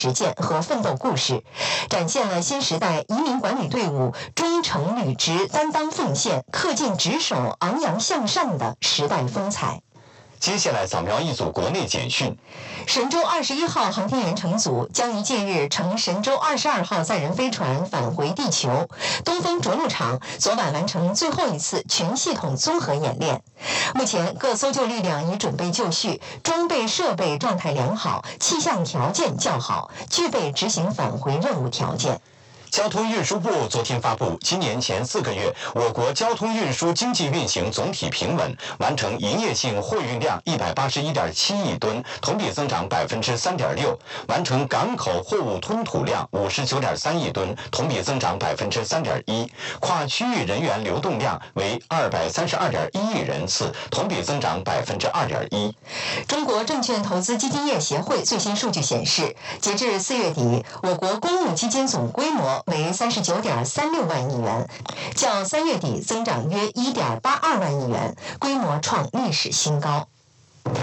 实践和奋斗故事，展现了新时代移民管理队伍忠诚履职、担当奉献、恪尽职守、昂扬向上的时代风采。 接下来扫描一组国内简讯。 神舟21号航天员乘组将于近日乘神舟22号载人飞船返回地球。东风着陆场昨晚完成最后一次全系统综合演练。目前各搜救力量已准备就绪，装备设备状态良好，气象条件较好，具备执行返回任务条件。 交通运输部昨天发布，今年前4个月，我国交通运输经济运行总体平稳，完成营业性货运量181.7亿吨，同比增长3.6%；完成港口货物吞吐量59.3亿吨，同比增长3.1%；跨区域人员流动量为232.1亿人次，同比增长2.1%。 中国证券投资基金业协会最新数据显示，截至4月底，我国公募基金总规模为39.36万亿元，较3月底增长约1.82万亿元，规模创历史新高。 您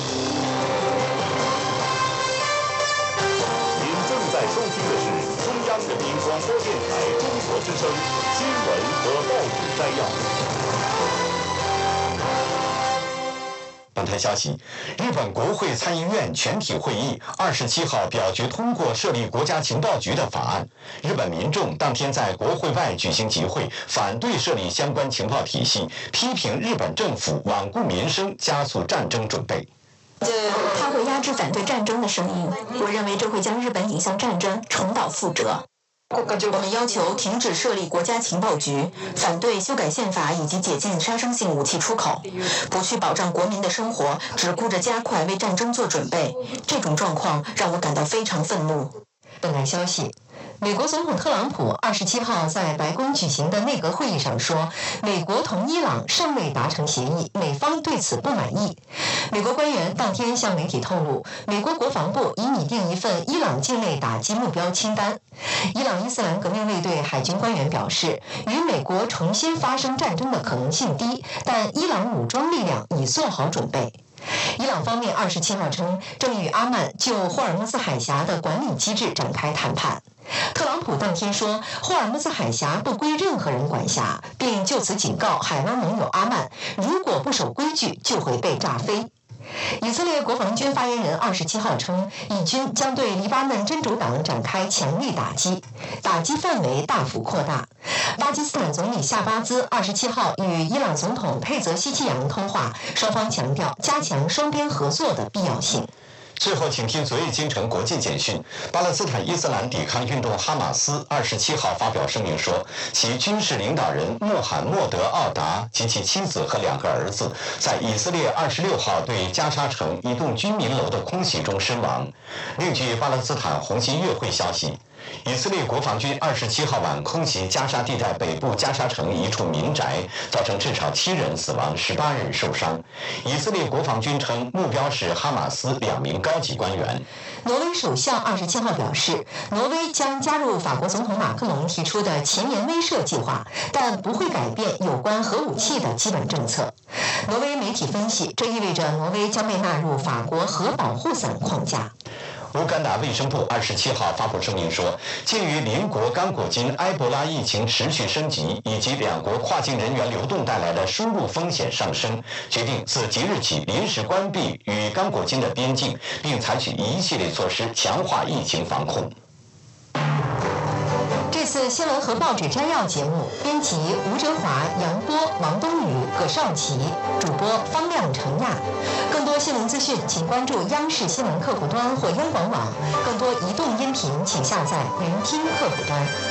正在收听的是中央人民广播电台中国之声新闻和报纸摘要。 本台消息，日本国会参议院全体会议27号表决通过设立国家情报局的法案。日本民众当天在国会外举行集会，反对设立相关情报体系，批评日本政府罔顾民生，加速战争准备。 他会压制反对战争的声音，我认为这会将日本引向战争，重蹈覆辙。我们要求停止设立国家情报局，反对修改宪法以及解禁杀伤性武器出口，不去保障国民的生活，只顾着加快为战争做准备。这种状况让我感到非常愤怒。 本台消息，美国总统特朗普27号在白宫举行的内阁会议上说，美国同伊朗尚未达成协议，美方对此不满意。美国官员当天向媒体透露，美国国防部已拟定一份伊朗境内打击目标清单。伊朗伊斯兰革命卫队海军官员表示，与美国重新发生战争的可能性低，但伊朗武装力量已做好准备。伊朗方面27号称，正与阿曼就霍尔木兹海峡的管理机制展开谈判。特朗普当天说，霍尔木兹海峡不归任何人管辖，并就此警告海湾盟友阿曼，如果不守规矩，就会被炸飞。以色列国防军发言人27号称，以军将对黎巴嫩真主党展开强力打击，打击范围大幅扩大。巴基斯坦总理夏巴兹27号与伊朗总统佩泽希奇扬通话，双方强调加强双边合作的必要性。 最后，请听昨夜京城国际简讯。巴勒斯坦伊斯兰抵抗运动哈马斯27号发表声明说，其军事领导人穆罕默德·奥达及其妻子和2个儿子在以色列26号对加沙城一栋居民楼的空袭中身亡。另据巴勒斯坦红新月会消息，以色列国防军27号晚空袭加沙地带北部加沙城一处民宅，造成至少7人死亡，18人受伤。以色列国防军称，目标是哈马斯2名高级官员。 挪威首相27号表示，挪威将加入法国总统马克龙提出的前沿威慑计划，但不会改变有关核武器的基本政策。挪威媒体分析，这意味着挪威将被纳入法国核保护伞框架。 乌干达卫生部27号发布声明说，鉴于邻国刚果金埃博拉疫情持续升级，以及两国跨境人员流动带来的输入风险上升，决定自即日起临时关闭与刚果金的边境，并采取一系列措施强化疫情防控。 这次新闻和报纸摘要节目，编辑吴哲华、杨波、王冬雨、葛少奇，主播方亮、程亚。更多新闻资讯，请关注央视新闻客户端或央广网。更多移动音频，请下载云听客户端。